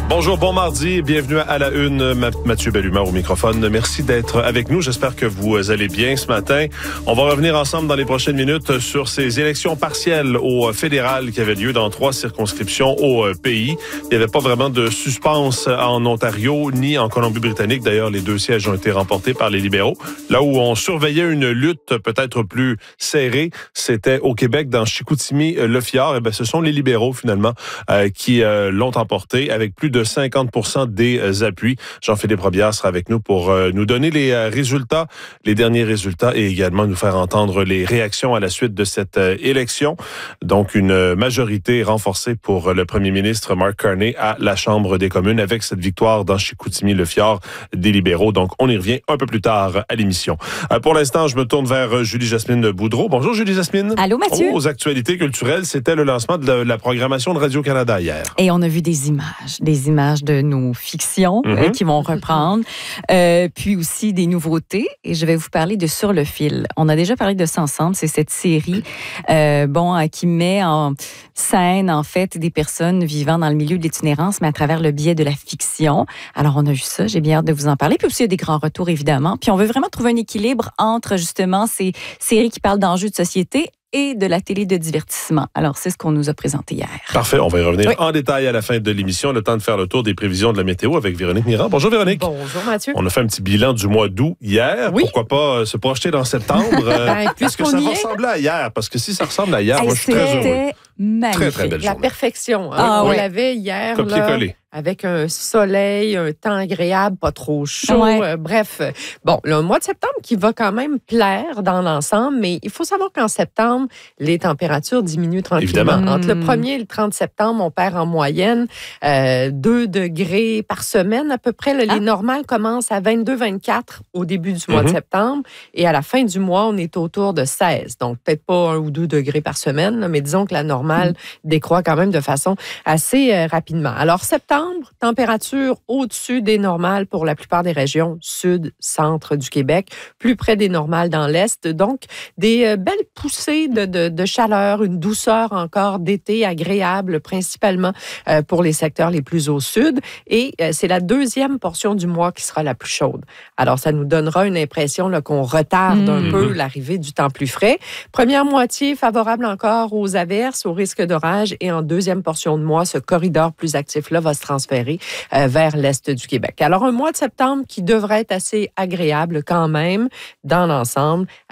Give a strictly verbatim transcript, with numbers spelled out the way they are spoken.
Bonjour, bon mardi, bienvenue à la une. Mathieu Bellumeur au microphone. Merci d'être avec nous. J'espère que vous allez bien ce matin. On va revenir ensemble dans les prochaines minutes sur ces élections partielles au fédéral qui avaient lieu dans trois circonscriptions au pays. Il n'y avait pas vraiment de suspense en Ontario ni en Colombie-Britannique. D'ailleurs, les deux sièges ont été remportés par les libéraux. Là où on surveillait une lutte peut-être plus serrée, c'était au Québec, dans Chicoutimi-Le Fjord. Et bien, ce sont les libéraux, finalement, euh, qui euh, l'ont emporté avec plus de cinquante pour cent des appuis. Jean-Philippe Robillard sera avec nous pour euh, nous donner les euh, résultats, les derniers résultats et également nous faire entendre les réactions à la suite de cette euh, élection. Donc, une majorité renforcée pour le premier ministre Mark Carney à la Chambre des communes avec cette victoire dans Chicoutimi-Le Fjord des libéraux. Donc, on y revient un peu plus tard à l'émission. Euh, pour l'instant, je me tourne vers Julie-Jasmine Boudreau. Bonjour, Julie-Jasmine. Allô, Mathieu. Oh, aux actualités culturelles, c'était le lancement de la, la programmation de Radio-Canada hier. Et on a vu des images, des images de nos fictions mm-hmm. euh, qui vont reprendre, euh, puis aussi des nouveautés. Et je vais vous parler de Sur le fil. On a déjà parlé de ça ensemble. C'est cette série euh, bon, euh, qui met en scène, en fait, des personnes vivant dans le milieu de l'itinérance, mais à travers le biais de la fiction. Alors, on a vu ça. J'ai bien hâte de vous en parler. Puis aussi, il y a des grands retours, évidemment. Puis on veut vraiment trouver un équilibre entre, justement, ces séries qui parlent d'enjeux de société et de la télé de divertissement. Alors, c'est ce qu'on nous a présenté hier. Parfait. On va y revenir oui. en détail à la fin de l'émission. Le temps de faire le tour des prévisions de la météo avec Véronique Mirand. Bonjour, Véronique. Bonjour, Mathieu. On a fait un petit bilan du mois d'août hier. Oui. Pourquoi pas euh, se projeter dans septembre? Euh, ben, Est-ce que ça va ressembler à hier? Parce que si ça ressemble à hier, hey, moi, je suis très heureux. Magnifique. Très, très belle La journée. perfection. Hein? Ah, on oui. l'avait hier. Copier-coller. Là, avec un soleil, un temps agréable, pas trop chaud. Ouais. Euh, bref, bon, le mois de septembre qui va quand même plaire dans l'ensemble, mais il faut savoir qu'en septembre, les températures diminuent tranquillement. Évidemment. Entre le premier et le trente septembre, on perd en moyenne euh, deux degrés par semaine à peu près. Là, ah. Les normales commencent à vingt-deux vingt-quatre au début du mois mm-hmm. de septembre et à la fin du mois, on est autour de seize. Donc, peut-être pas un ou deux degrés par semaine, là, mais disons que la normale mm. décroît quand même de façon assez euh, rapidement. Alors, septembre, température au-dessus des normales pour la plupart des régions sud, centre du Québec, plus près des normales dans l'est. Donc, des euh, belles poussées de, de, de chaleur, une douceur encore d'été agréable, principalement euh, pour les secteurs les plus au sud. Et euh, c'est la deuxième portion du mois qui sera la plus chaude. Alors, ça nous donnera une impression là, qu'on retarde mmh. un peu l'arrivée du temps plus frais. Première moitié favorable encore aux averses, au risque d'orage. Et en deuxième portion de mois, ce corridor plus actif-là va se transférer euh, vers l'est du Québec. Alors, un mois de septembre qui devrait être assez agréable quand même dans l'ensemble,